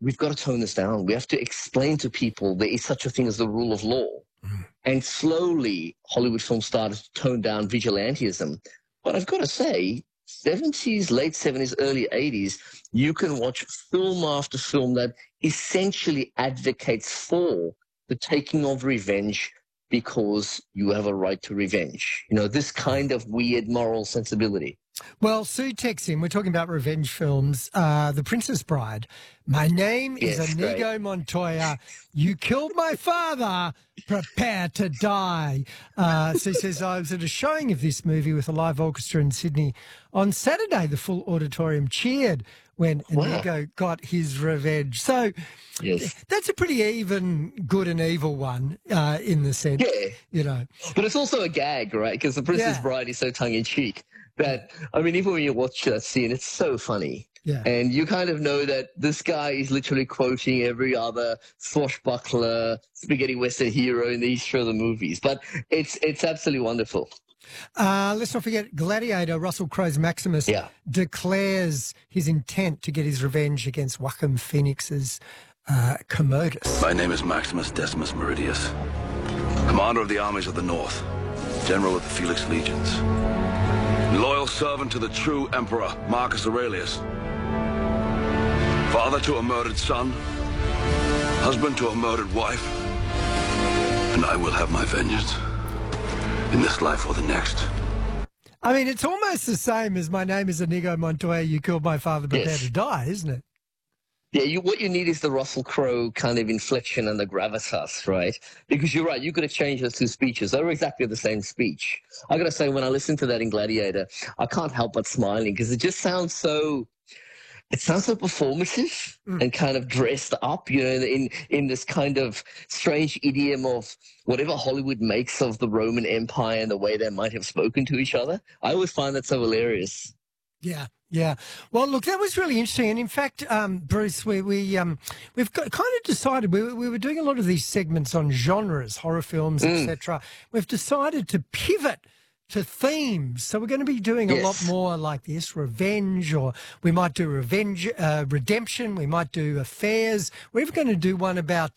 we've got to tone this down. We have to explain to people there is such a thing as the rule of law. And slowly, Hollywood films started to tone down vigilantism. But I've got to say, 70s, late 70s, early 80s, you can watch film after film that essentially advocates for the taking of revenge because you have a right to revenge. You know, this kind of weird moral sensibility. Well, Sue texts in, we're talking about revenge films, The Princess Bride. My name is Inigo Montoya. You killed my father. Prepare to die. Sue says, I was at a showing of this movie with a live orchestra in Sydney on Saturday. The full auditorium cheered when Inigo got his revenge. So that's a pretty even good and evil one in the sense, you know. But it's also a gag, right? Because The Princess Bride is so tongue-in-cheek that, I mean, even when you watch that scene, it's so funny. Yeah. And you kind of know that this guy is literally quoting every other swashbuckler, spaghetti western hero in these show the movies. But it's absolutely wonderful. Let's not forget Gladiator. Russell Crowe's Maximus declares his intent to get his revenge against Joaquin Phoenix's Commodus. My name is Maximus Decimus Meridius, commander of the armies of the North, general of the Felix Legions, loyal servant to the true emperor Marcus Aurelius, father to a murdered son, husband to a murdered wife, and I will have my vengeance in this life or the next. I mean, it's almost the same as my name is Inigo Montoya, you killed my father, prepare to die, isn't it? Yeah, what you need is the Russell Crowe kind of inflection and the gravitas, right? Because you're right, you could exchange those two speeches. They were exactly the same speech. I got to say, when I listened to that in Gladiator, I can't help but smiling because it just sounds so... It sounds so performative and kind of dressed up, you know, in this kind of strange idiom of whatever Hollywood makes of the Roman Empire and the way they might have spoken to each other. I always find that so hilarious. Yeah. Yeah. Well, look, that was really interesting. And in fact, Bruce, we've kind of decided we were doing a lot of these segments on genres, horror films, etc. We've decided to pivot to themes. So we're going to be doing a lot more like this, revenge, or we might do redemption. We might do affairs. We're even going to do one about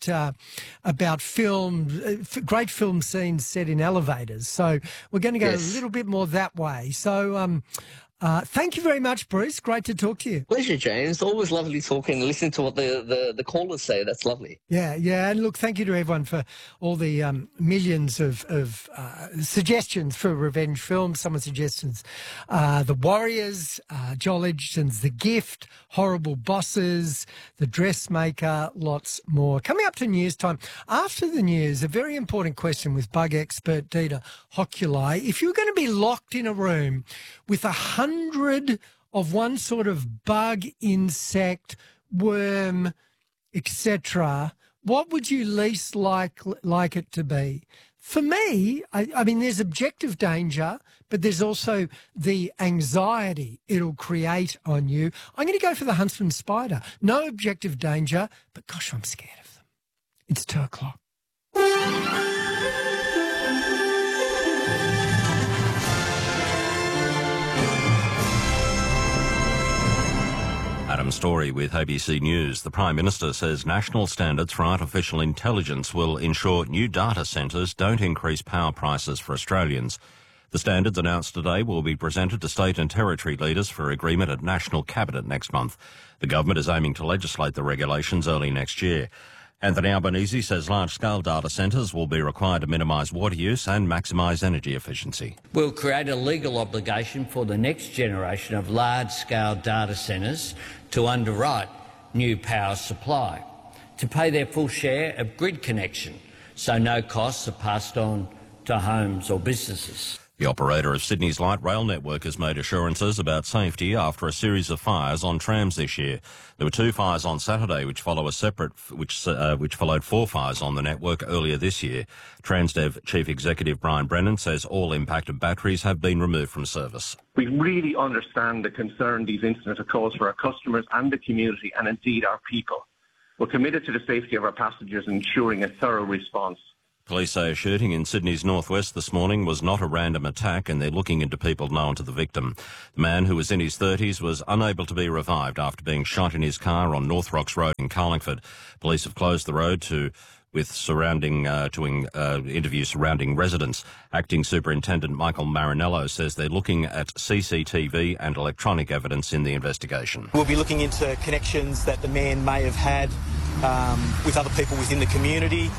film, great film scenes set in elevators. So we're going to go a little bit more that way. So, thank you very much, Bruce. Great to talk to you. Pleasure, James. Always lovely talking and listening to what the callers say. That's lovely. Yeah. And look, thank you to everyone for all the millions of suggestions for revenge films. Someone suggestions The Warriors, Joel Edgerton's The Gift, Horrible Bosses, The Dressmaker, lots more. Coming up to news time. After the news, a very important question with bug expert Dita Hoculi. If you're going to be locked in a room with 100 of one sort of bug, insect, worm, etc., what would you least like it to be? For me, I mean, there's objective danger, but there's also the anxiety it'll create on you. I'm going to go for the huntsman spider. No objective danger, but gosh, I'm scared of them. It's 2 o'clock. Adam Story with ABC News. The Prime Minister says national standards for artificial intelligence will ensure new data centres don't increase power prices for Australians. The standards announced today will be presented to state and territory leaders for agreement at National Cabinet next month. The government is aiming to legislate the regulations early next year. Anthony Albanese says large-scale data centres will be required to minimise water use and maximise energy efficiency. We'll create a legal obligation for the next generation of large-scale data centres to underwrite new power supply, to pay their full share of grid connection, so no costs are passed on to homes or businesses. The operator of Sydney's light rail network has made assurances about safety after a series of fires on trams this year. There were 2 fires on Saturday, which followed 4 fires on the network earlier this year. Transdev Chief Executive Brian Brennan says all impacted batteries have been removed from service. We really understand the concern these incidents have caused for our customers and the community, and indeed our people. We're committed to the safety of our passengers and ensuring a thorough response. Police say a shooting in Sydney's northwest this morning was not a random attack, and they're looking into people known to the victim. The man, who was in his 30s, was unable to be revived after being shot in his car on North Rocks Road in Carlingford. Police have closed the road to interview surrounding residents. Acting Superintendent Michael Marinello says they're looking at CCTV and electronic evidence in the investigation. We'll be looking into connections that the man may have had with other people within the community,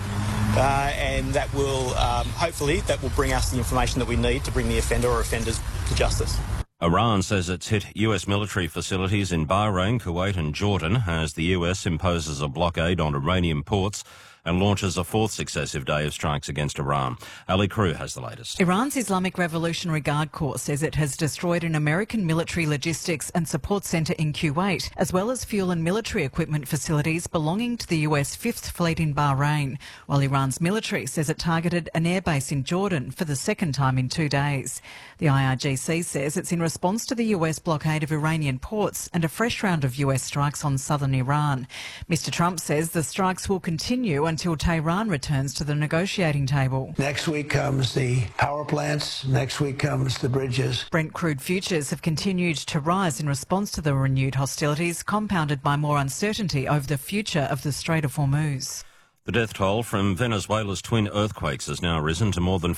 and that will hopefully bring us the information that we need to bring the offender or offenders to justice. Iran says it's hit US military facilities in Bahrain, Kuwait and Jordan as the US imposes a blockade on Iranian ports and launches a fourth successive day of strikes against Iran. Ali Crew has the latest. Iran's Islamic Revolutionary Guard Corps says it has destroyed an American military logistics and support centre in Kuwait, as well as fuel and military equipment facilities belonging to the US Fifth Fleet in Bahrain, while Iran's military says it targeted an airbase in Jordan for the second time in 2 days. The IRGC says it's in response to the US blockade of Iranian ports and a fresh round of US strikes on southern Iran. Mr Trump says the strikes will continue until Tehran returns to the negotiating table. Next week comes the power plants. Next week comes the bridges. Brent crude futures have continued to rise in response to the renewed hostilities, compounded by more uncertainty over the future of the Strait of Hormuz. The death toll from Venezuela's twin earthquakes has now risen to more than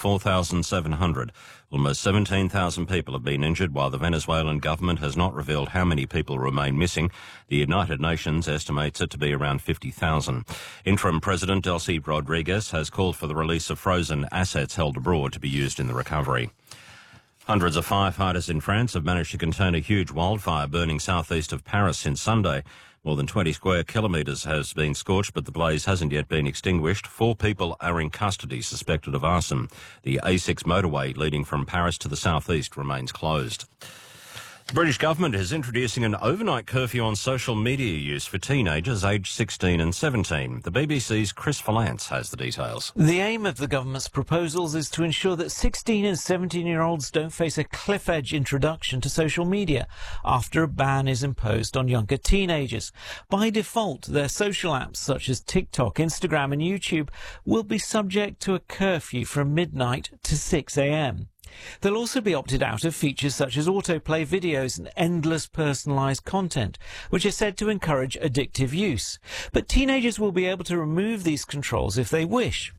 4,700. Almost 17,000 people have been injured, while the Venezuelan government has not revealed how many people remain missing. The United Nations estimates it to be around 50,000. Interim President Delcy Rodriguez has called for the release of frozen assets held abroad to be used in the recovery. Hundreds of firefighters in France have managed to contain a huge wildfire burning southeast of Paris since Sunday. More than 20 square kilometres has been scorched, but the blaze hasn't yet been extinguished. 4 people are in custody suspected of arson. The A6 motorway leading from Paris to the southeast remains closed. The British government is introducing an overnight curfew on social media use for teenagers aged 16 and 17. The BBC's Chris Vallance has the details. The aim of the government's proposals is to ensure that 16 and 17-year-olds don't face a cliff-edge introduction to social media after a ban is imposed on younger teenagers. By default, their social apps such as TikTok, Instagram and YouTube will be subject to a curfew from midnight to 6 a.m. They'll also be opted out of features such as autoplay videos and endless personalised content, which are said to encourage addictive use. But teenagers will be able to remove these controls if they wish.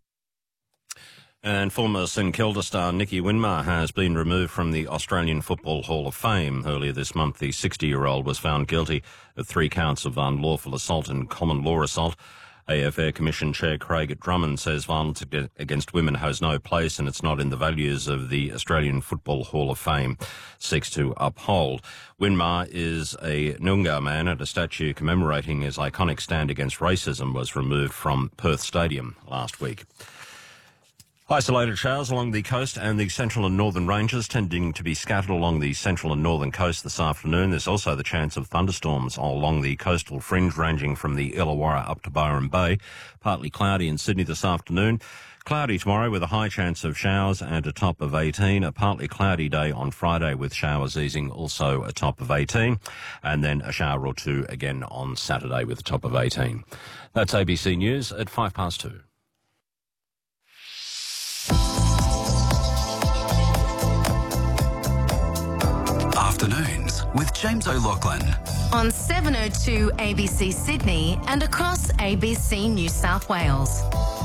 And former St Kilda star Nicky Winmar has been removed from the Australian Football Hall of Fame. Earlier this month, the 60-year-old was found guilty of 3 counts of unlawful assault and common law assault. AFAir Commission Chair Craig Drummond says violence against women has no place and it's not in the values of the Australian Football Hall of Fame seeks to uphold. Winmar is a Noongar man, and a statue commemorating his iconic stand against racism was removed from Perth Stadium last week. Isolated showers along the coast and the central and northern ranges, tending to be scattered along the central and northern coast this afternoon. There's also the chance of thunderstorms along the coastal fringe, ranging from the Illawarra up to Byron Bay. Partly cloudy in Sydney this afternoon. Cloudy tomorrow with a high chance of showers and a top of 18. A partly cloudy day on Friday with showers easing, also a top of 18. And then a shower or two again on Saturday with a top of 18. That's ABC News at 2:05. Afternoons with James O'Loughlin on 702 ABC Sydney and across ABC New South Wales.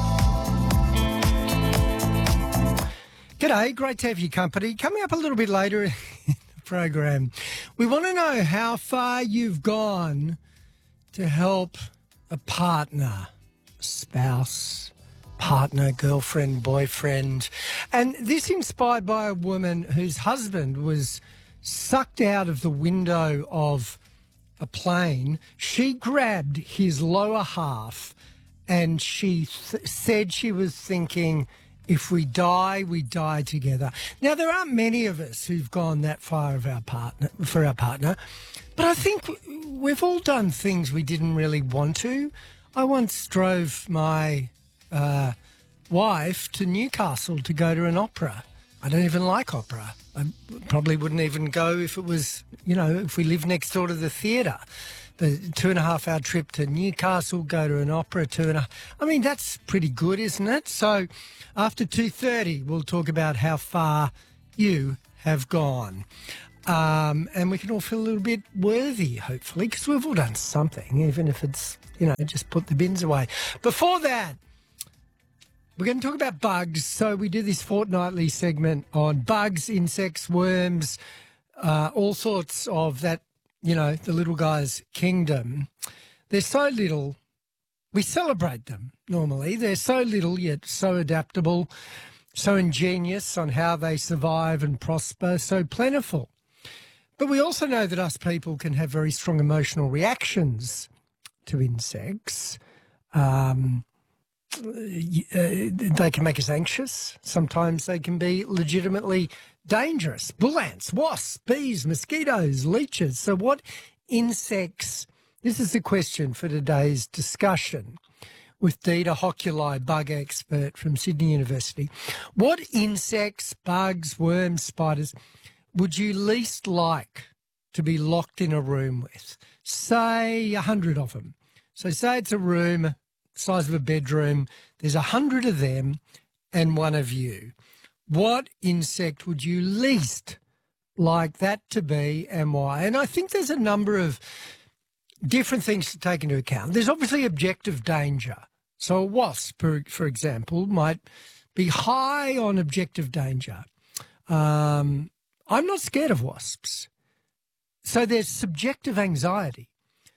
G'day, great to have your company. Coming up a little bit later in the program, we want to know how far you've gone to help a partner, spouse, partner, girlfriend, boyfriend. And this inspired by a woman whose husband was sucked out of the window of a plane. She grabbed his lower half and she said she was thinking, if we die, we die together. Now, there aren't many of us who've gone that far for our partner, but I think we've all done things we didn't really want to. I once drove my wife to Newcastle to go to an opera. I don't even like opera. I probably wouldn't even go if it was, if we lived next door to the theatre. the 2.5-hour trip to Newcastle, go to an opera, I mean, that's pretty good, isn't it? So after 2:30, we'll talk about how far you have gone. And we can all feel a little bit worthy, hopefully, because we've all done something, even if it's, just put the bins away. Before that, we're going to talk about bugs. So we do this fortnightly segment on bugs, insects, worms, all sorts of that, the little guy's kingdom. They're so little. We celebrate them normally. They're so little yet so adaptable, so ingenious on how they survive and prosper, so plentiful. But we also know that us people can have very strong emotional reactions to insects. They can make us anxious. Sometimes they can be legitimately dangerous. Bull ants, wasps, bees, mosquitoes, leeches. So what insects... This is the question for today's discussion with Dita Hoculi, bug expert from Sydney University. What insects, bugs, worms, spiders would you least like to be locked in a room with? Say 100 of them. So say it's a room, size of a bedroom, there's 100 of them and one of you. What insect would you least like that to be and why? And I think there's a number of different things to take into account. There's obviously objective danger. So a wasp, for example, might be high on objective danger. I'm not scared of wasps. So there's subjective anxiety.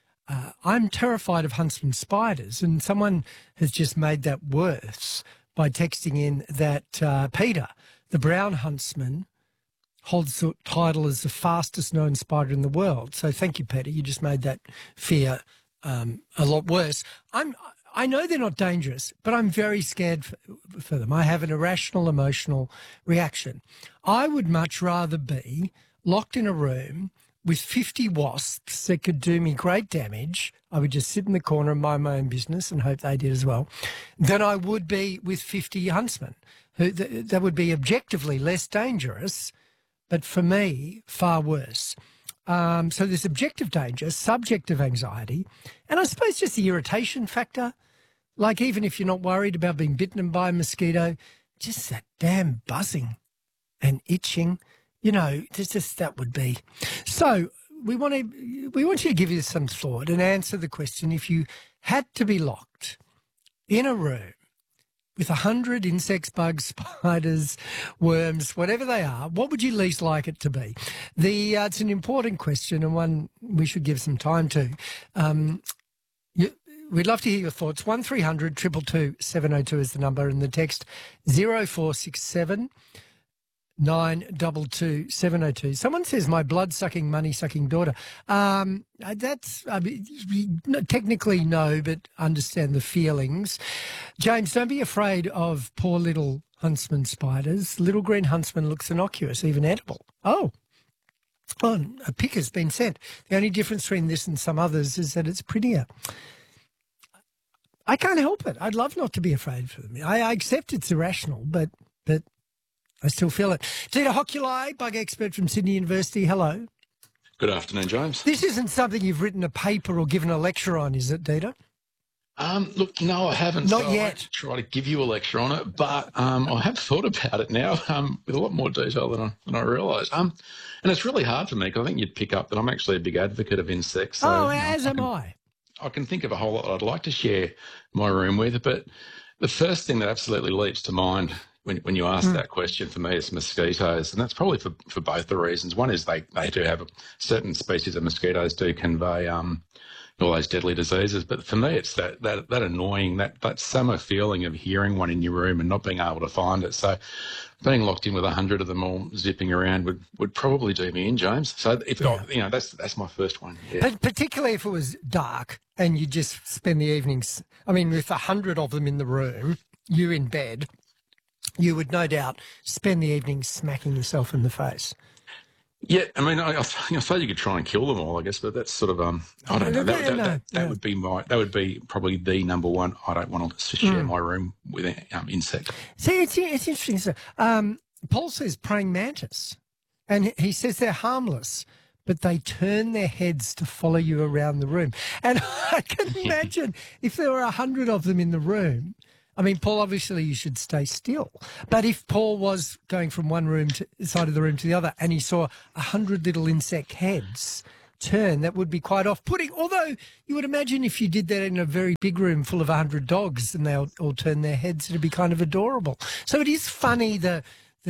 I'm terrified of huntsman spiders, and someone has just made that worse by texting in that Peter, the brown huntsman, holds the title as the fastest known spider in the world. So thank you, Peter. You just made that fear a lot worse. I know they're not dangerous, but I'm very scared for them. I have an irrational emotional reaction. I would much rather be locked in a room with 50 wasps that could do me great damage. I would just sit in the corner and mind my own business and hope they did as well, than I would be with 50 huntsmen. That would be objectively less dangerous, but for me, far worse. So there's objective danger, subjective anxiety, and I suppose just the irritation factor. Like even if you're not worried about being bitten by a mosquito, just that damn buzzing and itching, that would be. So we want you to give you some thought and answer the question: if you had to be locked in a room with 100 insects, bugs, spiders, worms, whatever they are, what would you least like it to be? It's an important question and one we should give some time to. We'd love to hear your thoughts. 1300 222 702 is the number, and the text 0467 922 702. Someone says, my blood-sucking, money-sucking daughter. Technically no, but understand the feelings. James, don't be afraid of poor little huntsman spiders. Little green huntsman looks innocuous, even edible. Oh, a pick has been sent. The only difference between this and some others is that it's prettier. I can't help it. I'd love not to be afraid for them. I accept it's irrational, but I still feel it. Dita Hoculi, bug expert from Sydney University. Hello. Good afternoon, James. This isn't something you've written a paper or given a lecture on, is it, Dita? Look, no, I haven't. Not yet. I won't try to give you a lecture on it, but I have thought about it now with a lot more detail than I realised. And it's really hard for me because I think you'd pick up that I'm actually a big advocate of insects. So, as am I. I can think of a whole lot I'd like to share my room with, but the first thing that absolutely leaps to mind when you ask that question for me is mosquitoes, and that's probably for both the reasons. One is they do have certain species of mosquitoes do convey all those deadly diseases, but for me it's that annoying, that summer feeling of hearing one in your room and not being able to find it. So being locked in with 100 of them all zipping around would probably do me in, James. So that's my first one. Yeah. But particularly if it was dark and you just spend the evenings, with 100 of them in the room, you in bed, you would no doubt spend the evening smacking yourself in the face. Yeah, I suppose you could try and kill them all, I guess, but that's sort of I don't know. That would be probably the number one. I don't want to share my room with insects. See, it's interesting. Paul says praying mantis, and he says they're harmless, but they turn their heads to follow you around the room. And I can imagine if there were 100 of them in the room. I mean, Paul, obviously you should stay still. But if Paul was going from one side of the room to the other and he saw 100 little insect heads turn, that would be quite off-putting. Although you would imagine if you did that in a very big room full of 100 dogs and they all turn their heads, it'd be kind of adorable. So it is funny the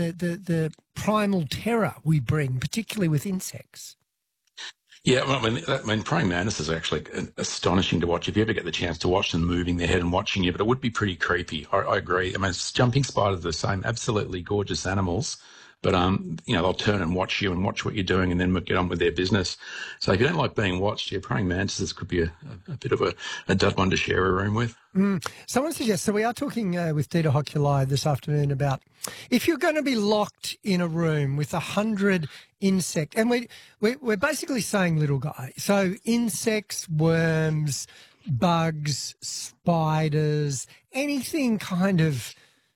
primal terror we bring, particularly with insects. Yeah, I mean, praying mantises are actually astonishing to watch. If you ever get the chance to watch them moving their head and watching you, but it would be pretty creepy. I agree. I mean, jumping spiders are the same, absolutely gorgeous animals, but they'll turn and watch you and watch what you're doing and then get on with their business. So if you don't like being watched, praying mantises could be a bit of a dud one to share a room with. Someone suggests, so we are talking with Dita Hoculi this afternoon about if you're going to be locked in a room with 100 insect, and we're basically saying, little guy, so insects, worms, bugs, spiders, anything kind of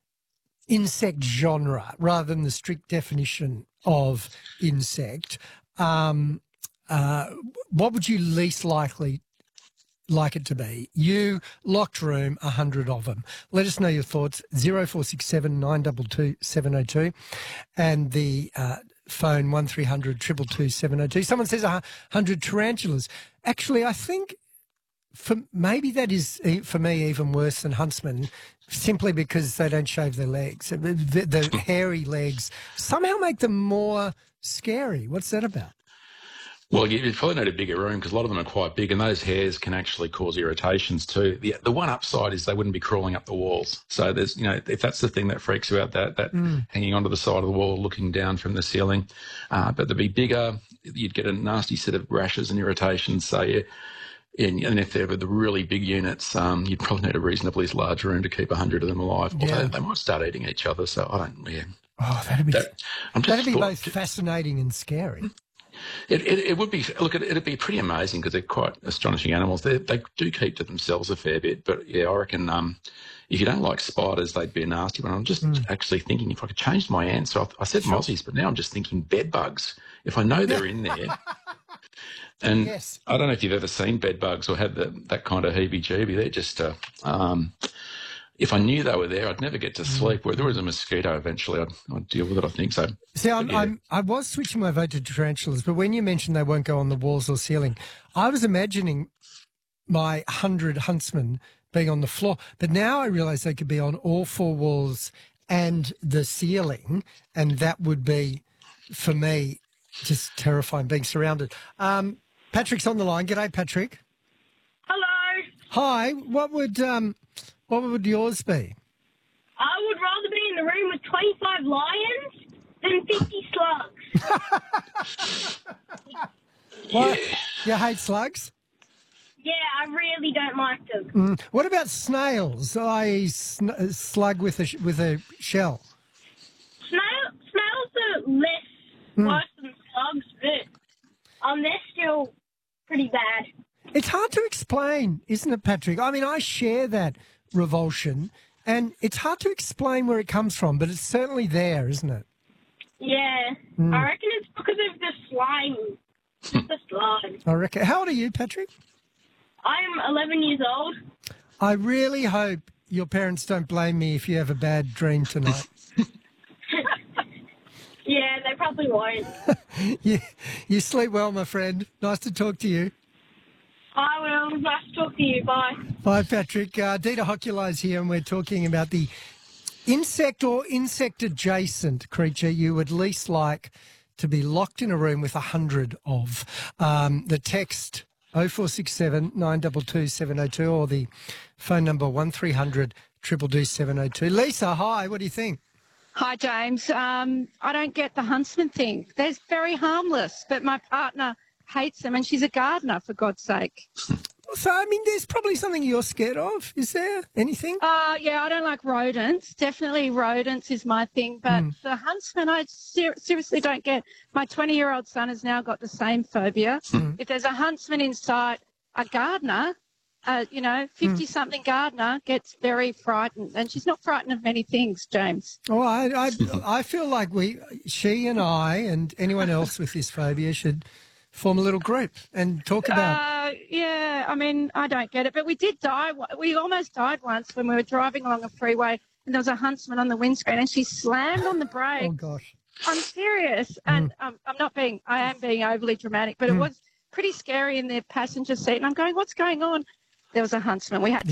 insect genre rather than the strict definition of insect, what would you least likely like it to be? You, locked room, 100 of them. Let us know your thoughts, 0467 922 702 and the phone 1300 222 702. Someone says 100 tarantulas. Actually, I think maybe that is, for me, even worse than huntsmen, simply because they don't shave their legs. The hairy legs somehow make them more scary. What's that about? Well, you probably need a bigger room because a lot of them are quite big and those hairs can actually cause irritations too. The one upside is they wouldn't be crawling up the walls. So there's, if that's the thing that freaks you out, that hanging onto the side of the wall, looking down from the ceiling. But they'd be bigger, you'd get a nasty set of rashes and irritations. So, yeah. And if they're the really big units, you'd probably need a reasonably large room to keep 100 of them alive. Yeah. Although they might start eating each other, so I don't, Oh, that'd be both fascinating and scary. It would be, look, it'd be pretty amazing because they're quite astonishing animals. They do keep to themselves a fair bit, but yeah, I reckon if you don't like spiders, they'd be a nasty one. I'm just actually thinking if I could change my answer. I said mozzies, but now I'm just thinking bed bugs. If I know they're in there. And yes. I don't know if you've ever seen bed bugs or had that kind of heebie-jeebie. They're just, if I knew they were there, I'd never get to sleep. Where there was a mosquito, eventually I'd deal with it, I think. So. See, I was switching my vote to tarantulas, but when you mentioned they won't go on the walls or ceiling, I was imagining my 100 huntsmen being on the floor. But now I realise they could be on all four walls and the ceiling, and that would be, for me, just terrifying, being surrounded. Patrick's on the line. G'day, Patrick. Hello. Hi. What would yours be? I would rather be in the room with 25 lions than 50 slugs. What? You hate slugs? Yeah, I really don't like them. What about snails? Slug with a shell. Snails are less worse than slugs, but they're still pretty bad. It's hard to explain, isn't it, Patrick? I mean, I share that revulsion, and it's hard to explain where it comes from, but it's certainly there, isn't it? Yeah. I reckon it's because of the slime. Just the slime. I reckon. How old are you, Patrick? I'm 11 years old. I really hope your parents don't blame me if you have a bad dream tonight. Yeah, they probably won't. You sleep well, my friend. Nice to talk to you. I will. Nice to talk to you. Bye. Bye, Patrick. Dita Hoculi's here, and we're talking about the insect or insect-adjacent creature you would least like to be locked in a room with 100 of. The text 0467 922 702 or the phone number 1300 222 702. Lisa, hi. What do you think? Hi, James. I don't get the huntsman thing. They're very harmless, but my partner hates them, and she's a gardener, for God's sake. So, I mean, there's probably something you're scared of. Is there anything? Yeah, I don't like rodents. Definitely rodents is my thing, but the huntsman I seriously don't get. My 20-year-old son has now got the same phobia. If there's a huntsman in sight, a gardener, 50-something gardener gets very frightened, and she's not frightened of many things, James. Oh, I feel like she and I and anyone else with this phobia should form a little group and talk about. Yeah, I mean, I don't get it, but we did die. We almost died once when we were driving along a freeway, and there was a huntsman on the windscreen, and she slammed on the brakes. Oh gosh! I'm serious, and I am being overly dramatic, but it was pretty scary in the passenger seat, and I'm going, what's going on? There was a huntsman. We had to